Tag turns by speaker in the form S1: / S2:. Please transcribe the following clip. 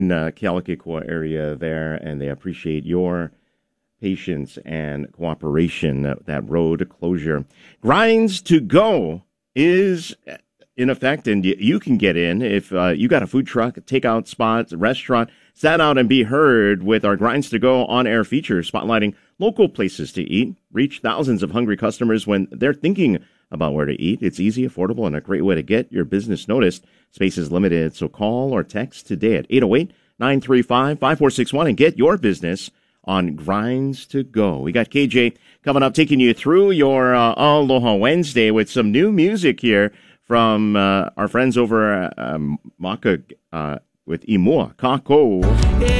S1: Kealakekua area there, and they appreciate your patience and cooperation. That road closure. Grinds to Go is in effect, and you can get in if you got a food truck, takeout spot, restaurant. Stand out and be heard with our Grinds to Go on-air feature, spotlighting local places to eat. Reach thousands of hungry customers when they're thinking about where to eat. It's easy, affordable, and a great way to get your business noticed. Space is limited, so call or text today at 808-935-5461 and get your business on Grinds to Go. We got KJ coming up, taking you through your Aloha Wednesday with some new music here from our friends over at Maka with Imua Kako.